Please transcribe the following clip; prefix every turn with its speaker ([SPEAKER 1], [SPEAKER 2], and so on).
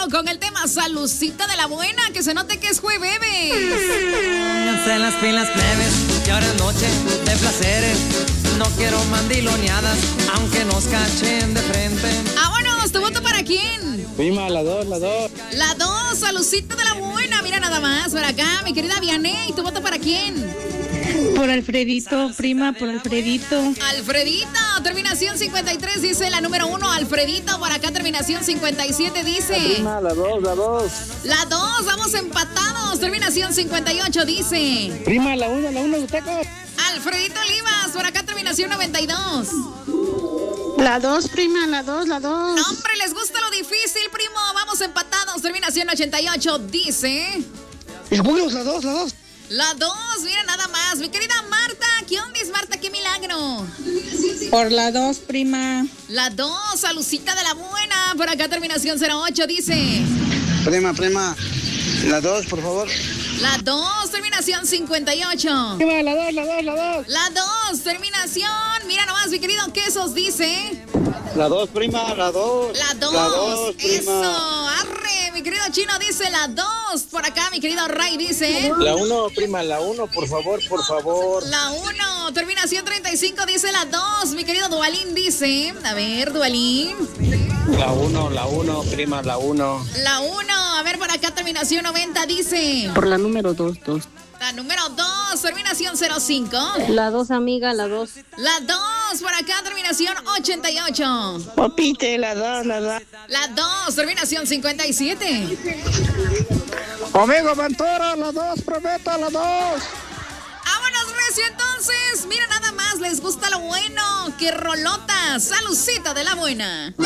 [SPEAKER 1] con el tema Salucita de la Buena, que se note que es jueves.
[SPEAKER 2] Pónganse las pilas, plebes, que ahora es noche de placeres. No quiero mandiloneadas, aunque nos cachen de frente.
[SPEAKER 1] Vámonos, ¿tu voto para quién?
[SPEAKER 3] Prima, la 2.
[SPEAKER 1] La 2, Salucita de la Buena. Mira nada más, por acá, mi querida Vianey, ¿tu voto para quién?
[SPEAKER 4] Por Alfredito, prima, por Alfredito.
[SPEAKER 1] Alfredito, terminación 53, dice la número 1, Alfredito. Por acá, terminación 57, dice.
[SPEAKER 3] Prima, la 2.
[SPEAKER 1] La 2, vamos empatados. Terminación 58, dice.
[SPEAKER 3] Prima, la 1, Butecos.
[SPEAKER 1] Alfredito Olivas, por acá, terminación 92.
[SPEAKER 4] La 2, prima, la 2.
[SPEAKER 1] No, hombre, les gusta lo difícil, primo. Vamos empatados. Terminación 88, dice.
[SPEAKER 3] El Julius, la 2.
[SPEAKER 1] La 2, mira nada más. Mi querida Marta, ¿qué onda es Marta? ¡Qué milagro!
[SPEAKER 4] Por la 2, prima.
[SPEAKER 1] La 2, Salucita de la Buena. Por acá, terminación 08, dice.
[SPEAKER 3] Prima, la 2, por favor.
[SPEAKER 1] La 2, terminación 58.
[SPEAKER 3] Prima, la 2.
[SPEAKER 1] La 2, terminación. Mira nomás, mi querido Quesos, dice.
[SPEAKER 3] La 2, prima, la 2.
[SPEAKER 1] La 2,
[SPEAKER 3] La 2, prima.
[SPEAKER 1] eso, arre. Mi querido Chino dice la 2. Por acá, mi querido Ray dice.
[SPEAKER 3] La 1, prima, la 1, por favor.
[SPEAKER 1] La 1, terminación 35, dice la 2. Mi querido Dualín dice. A ver, Dualín.
[SPEAKER 3] La 1, prima, la 1.
[SPEAKER 1] La 1, a ver, por acá, terminación 90, dice.
[SPEAKER 4] Por la número 2.
[SPEAKER 1] La número 2, terminación 05.
[SPEAKER 4] La 2, amiga, la 2.
[SPEAKER 1] La 2, por acá, terminación 88.
[SPEAKER 3] Popite, la 2.
[SPEAKER 1] La 2, terminación 57.
[SPEAKER 3] Amigo Ventura, la 2, prometo, la 2.
[SPEAKER 1] Vámonos, recio, entonces. Mira, nada más, les gusta lo bueno. ¡Qué rolota! Salucita de la Buena.